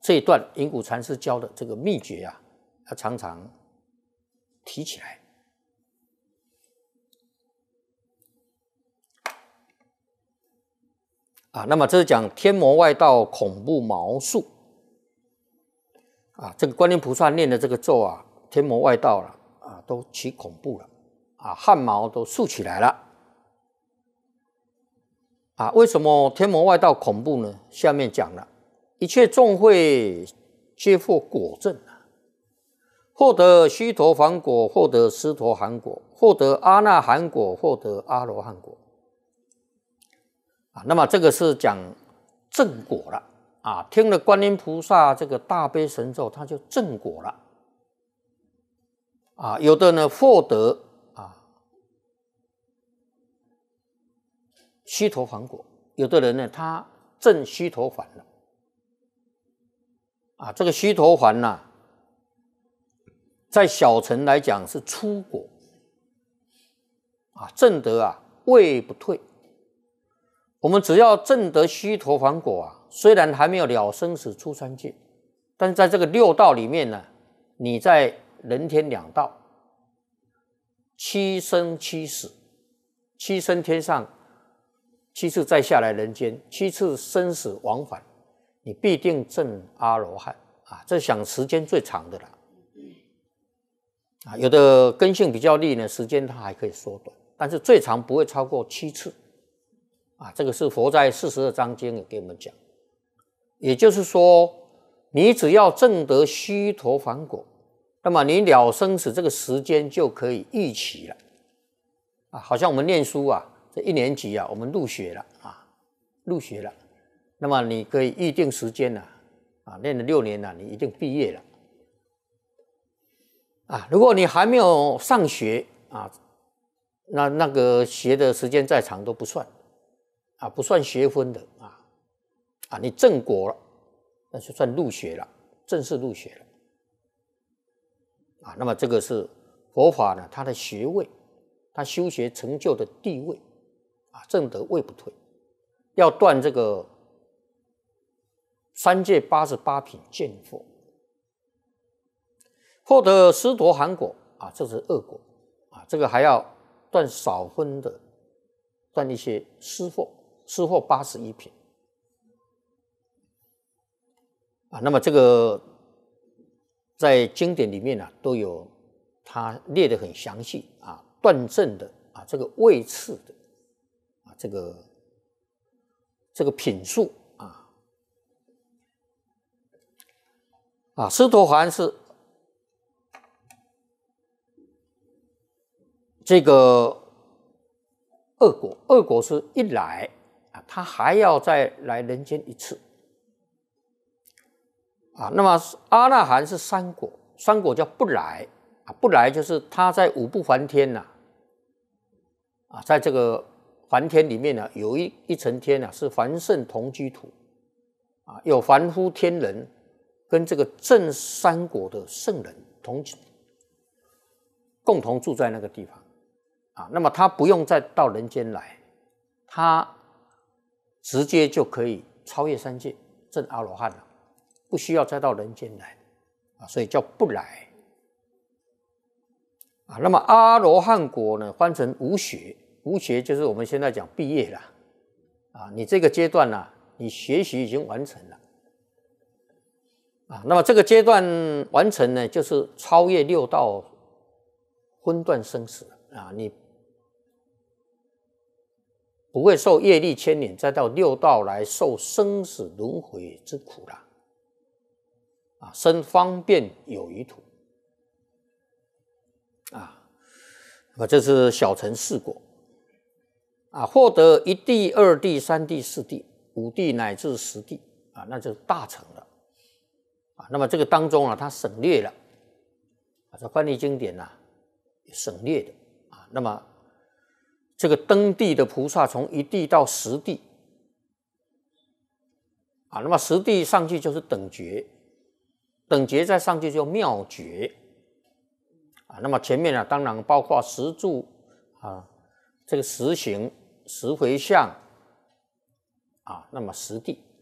这一段隐谷禅师教的这个秘诀啊，要常常提起来。那么这是讲天魔外道恐怖毛术这个观音菩萨念的这个咒啊，天魔外道了都起恐怖了汗毛都竖起来了为什么天魔外道恐怖呢？下面讲了，一切众会皆获果证获得须陀洹果，获得斯陀含果，获得阿那含果，获得阿罗汉果那么这个是讲正果了听了观音菩萨这个大悲神咒，他就正果了有的呢获得须陀洹果，有的人呢他证须陀洹了这个须陀洹在小乘来讲是初果证得位不退。我们只要证得须陀洹果虽然还没有了生死出三界，但是在这个六道里面呢，你在人天两道七生七死，7生天上，7次再下来人间，7次生死往返，你必定证阿罗汉这想时间最长的了有的根性比较利呢，时间它还可以缩短，但是最长不会超过7次这个是佛在42章经也给我们讲。也就是说，你只要证得须陀洹果，那么你了生死这个时间就可以预期了好像我们念书这1年级我们入学了那么你可以预定时间念了6年你一定毕业了如果你还没有上学那个学的时间再长都不算不算学分的你正果了，那就算入学了，正式入学了那么这个是佛法呢，它的学位，它修学成就的地位正得位不退，要断这个三界88品见惑，获得斯陀含果这是恶果这个还要断少分的，断一些失惑81品那么这个在经典里面都有它列得很详细断证的这个位次的这个品数斯陀含是这个恶果，恶果是一来他还要再来人间一次那么阿那含是3果，3果叫不来不来就是他在五不还天在这个还天里面有一层天是凡圣同居土有凡夫天人跟这个正3果的圣人共同住在那个地方那么他不用再到人间来，他直接就可以超越三界证阿罗汉了，不需要再到人间来所以叫不来那么阿罗汉果呢，翻成无学，无学就是我们现在讲毕业了你这个阶段你学习已经完成了那么这个阶段完成呢，就是超越6道分段生死你不会受业力牵连，再到6道来受生死轮回之苦了生方便有余土这是小乘4果获得1地、2地、3地、4地、5地乃至10地那就是大乘了那么这个当中它省略了这翻译经典省略的那么这个登地的菩萨从1地到10地那么10地上去就是等觉，等觉再上去就妙觉那么前面当然包括10住这个10行10回向那么10地